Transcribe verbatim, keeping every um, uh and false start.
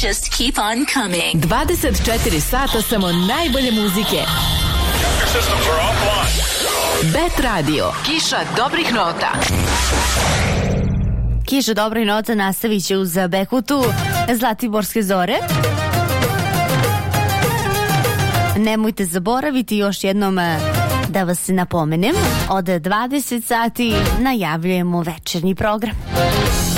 just keep on coming. dvadeset četiri sata samo najbolje muzike. Bet Radio. Kiša dobrih nota. Kiša dobrih nota nastavit će uz Bekutu Zlatiborske zore. Nemojte zaboraviti još jednom da vas napomenem, od dvadeset sati najavljujemo večernji program.